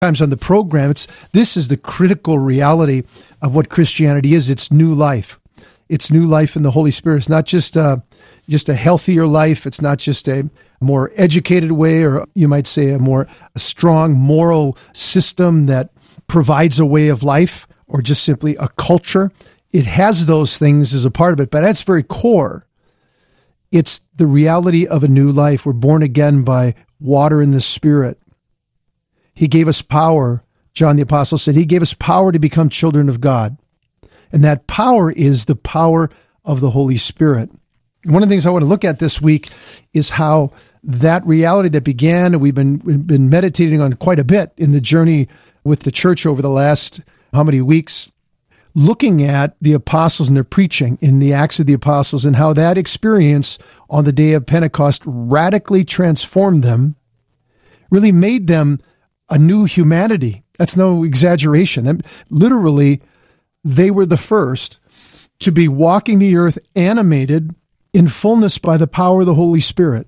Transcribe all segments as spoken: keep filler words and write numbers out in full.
times on the program, it's this is the critical reality of what Christianity is. It's new life. It's new life in the Holy Spirit. It's not just a, just a healthier life. It's not just a more educated way, or you might say a more a strong moral system that provides a way of life, or just simply a culture. It has those things as a part of it, but at its very core, it's the reality of a new life. We're born again by water and the Spirit. He gave us power. John the Apostle said he gave us power to become children of God. And that power is the power of the Holy Spirit. One of the things I want to look at this week is how that reality that began, and we've been, we've been meditating on quite a bit in the journey with the church over the last how many weeks, looking at the apostles and their preaching in the Acts of the Apostles, and how that experience on the day of Pentecost radically transformed them, really made them a new humanity. That's no exaggeration. Literally, they were the first to be walking the earth animated in fullness by the power of the Holy Spirit.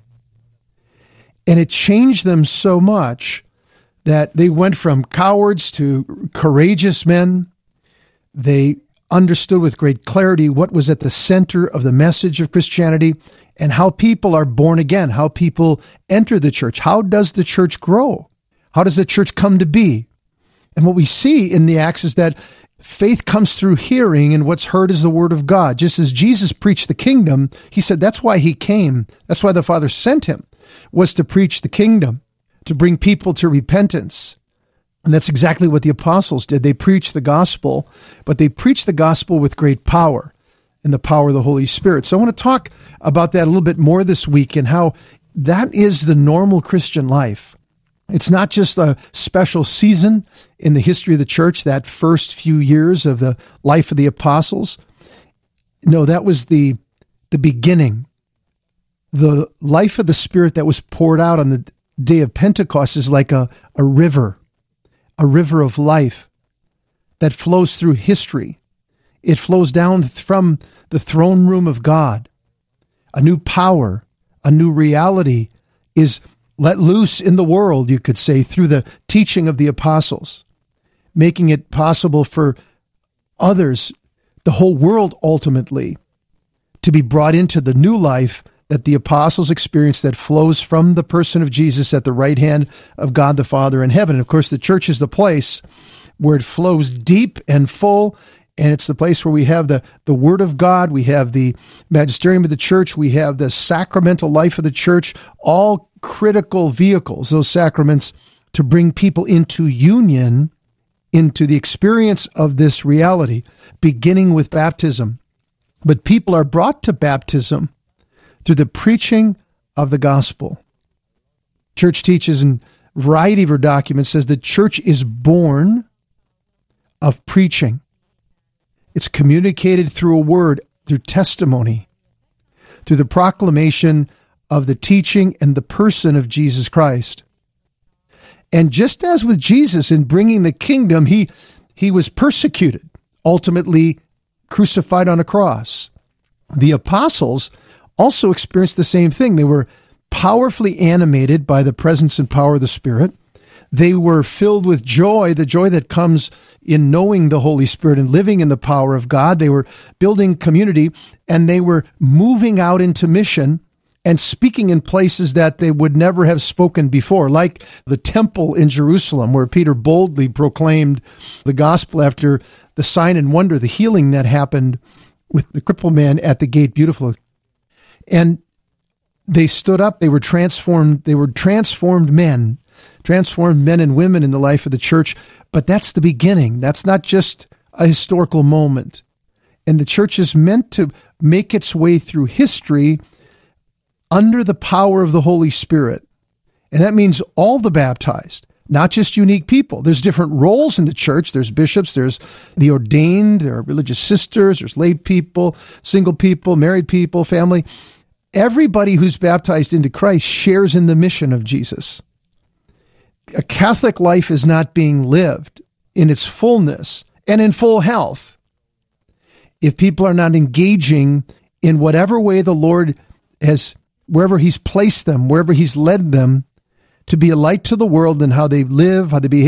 And it changed them so much that they went from cowards to courageous men. They understood with great clarity what was at the center of the message of Christianity and how people are born again, how people enter the church. How does the church grow? How does the church come to be? And what we see in the Acts is that faith comes through hearing, and what's heard is the word of God. Just as Jesus preached the kingdom, he said that's why he came. That's why the Father sent him, was to preach the kingdom, to bring people to repentance. And that's exactly what the apostles did. They preached the gospel, but they preached the gospel with great power and the power of the Holy Spirit. So I want to talk about that a little bit more this week, and how that is the normal Christian life. It's not just a special season in the history of the church, that first few years of the life of the apostles. No, that was the, the beginning. The life of the Spirit that was poured out on the day of Pentecost is like a, a river, a river of life that flows through history. It flows down from the throne room of God. A new power, a new reality is let loose in the world, you could say, through the teaching of the apostles, making it possible for others, the whole world ultimately, to be brought into the new life that the apostles experienced, that flows from the person of Jesus at the right hand of God the Father in heaven. And of course, the church is the place where it flows deep and full, and it's the place where we have the, the Word of God, we have the magisterium of the church, we have the sacramental life of the church, all critical vehicles, those sacraments, to bring people into union, into the experience of this reality, beginning with baptism. But people are brought to baptism through the preaching of the gospel. Church teaches in a variety of her documents, says the church is born of preaching. It's communicated through a word, through testimony, through the proclamation of the teaching and the person of Jesus Christ. And just as with Jesus in bringing the kingdom, he, he was persecuted, ultimately crucified on a cross. The apostles also experienced the same thing. They were powerfully animated by the presence and power of the Spirit. They were filled with joy, the joy that comes in knowing the Holy Spirit and living in the power of God. They were building community, and they were moving out into mission and speaking in places that they would never have spoken before, like the temple in Jerusalem, where Peter boldly proclaimed the gospel after the sign and wonder, the healing that happened with the crippled man at the gate, beautiful. And they stood up, they were transformed, they were transformed men, transformed men and women in the life of the church. But that's the beginning. That's not just a historical moment. And the church is meant to make its way through history under the power of the Holy Spirit. And that means all the baptized, not just unique people. There's different roles in the church. There's bishops, there's the ordained, there are religious sisters, there's lay people, single people, married people, family. Everybody who's baptized into Christ shares in the mission of Jesus. A Catholic life is not being lived in its fullness and in full health if people are not engaging in whatever way the Lord has, wherever he's placed them, wherever he's led them, to be a light to the world in how they live, how they behave.